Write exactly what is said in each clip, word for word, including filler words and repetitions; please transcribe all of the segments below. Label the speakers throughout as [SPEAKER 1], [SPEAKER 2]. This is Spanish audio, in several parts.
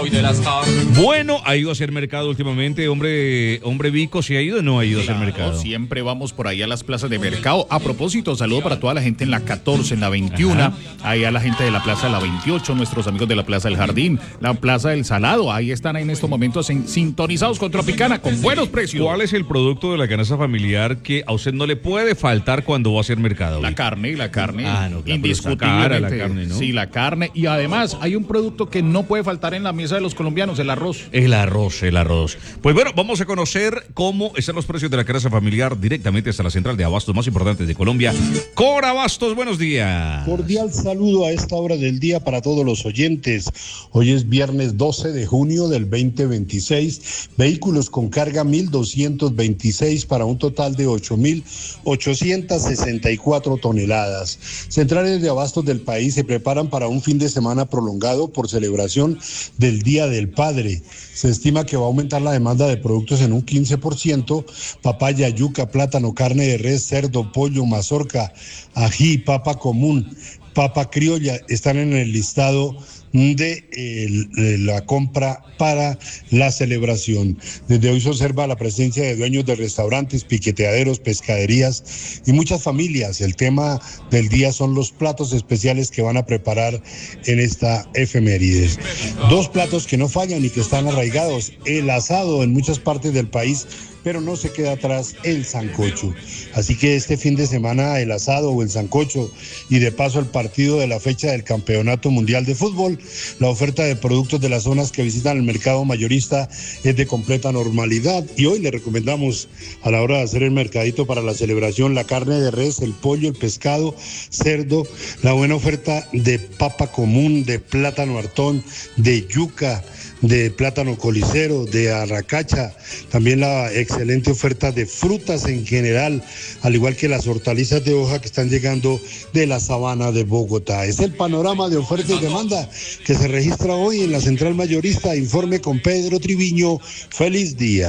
[SPEAKER 1] soy de las carnes.
[SPEAKER 2] Bueno, ha ido a hacer mercado últimamente, hombre, hombre Vico, ¿sí ha ido o no ha ido
[SPEAKER 3] Claro,
[SPEAKER 2] a hacer mercado?
[SPEAKER 3] Siempre vamos por ahí a las plazas de mercado. A propósito, saludo para toda la gente en la catorce, en la veintiuno,
[SPEAKER 2] Ajá.
[SPEAKER 3] ahí a la gente de la plaza de la veintiocho, nuestros amigos de la plaza del Jardín, la plaza del Salado, ahí están en estos momentos en, sintonizados con Tropicana, con buenos precios.
[SPEAKER 2] ¿Cuál es el producto de la canasta familiar que a usted no le puede faltar cuando va a hacer mercado?
[SPEAKER 3] La
[SPEAKER 2] Vico?
[SPEAKER 3] carne, la carne,
[SPEAKER 2] Ah, no, claro, pero está
[SPEAKER 3] indiscutiblemente.
[SPEAKER 2] cara la carne, ¿no?
[SPEAKER 3] Sí, la carne. Y además hay un producto que no puede faltar en la mesa de los colombianos, el arroz.
[SPEAKER 2] El arroz, el arroz. Pues bueno, vamos a conocer cómo están los precios de la canasta familiar directamente hasta la central de abastos más importante de Colombia. Cora Abastos, buenos días.
[SPEAKER 4] Cordial saludo a esta hora del día para todos los oyentes. Hoy es viernes doce de junio del veinte veintiséis. Vehículos con carga mil doscientos veintiséis para un total de ocho mil ochocientos sesenta y cuatro toneladas. Centrales de abastos del país se preparan para un fin de semana prolongado por celebración del Día del Padre. Se estima que va a aumentar la demanda de productos en un quince por ciento. Papaya, yuca, plátano, carne de res, cerdo, pollo, mazorca, ají, papa común, papa criolla están en el listado de, eh, de la compra para la celebración. Desde hoy se observa la presencia de dueños de restaurantes, piqueteaderos, pescaderías y muchas familias. El tema del día son los platos especiales que van a preparar en esta efemérides. Dos platos que no fallan y que están arraigados: el asado en muchas partes del país, pero no se queda atrás el sancocho. Así que este fin de semana el asado o el sancocho y de paso el partido de la fecha del Campeonato Mundial de Fútbol, la oferta de productos de las zonas que visitan el mercado mayorista es de completa normalidad y hoy le recomendamos a la hora de hacer el mercadito para la celebración la carne de res, el pollo, el pescado, cerdo, la buena oferta de papa común, de plátano hartón, de yuca, de plátano colicero, de arracacha, también la excelente oferta de frutas en general, al igual que las hortalizas de hoja que están llegando de la sabana de Bogotá. Es el panorama de oferta y demanda que se registra hoy en la central mayorista. Informe con Pedro Triviño. Feliz día.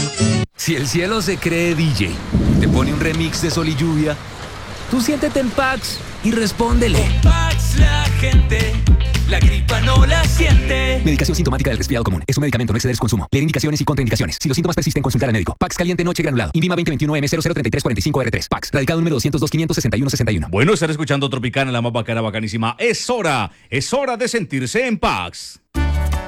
[SPEAKER 5] Si el cielo se cree D J, te pone un remix de Sol y Lluvia, tú siéntete en Pax y respóndele.
[SPEAKER 6] Con Pax la gente, la gripa no la siente.
[SPEAKER 5] Medicación sintomática del resfriado común. Es un medicamento, no exceder su consumo. Leer indicaciones y contraindicaciones. Si los síntomas persisten, consultar al médico. Pax caliente noche granulado. Invima veinte veintiuno M cero cero treinta y tres cuarenta y cinco R tres. Pax. Radicado número doscientos dos quinientos sesenta y uno sesenta y uno.
[SPEAKER 2] Bueno, estar escuchando Tropicana, la más bacana, bacanísima. Es hora, es hora de sentirse en Pax.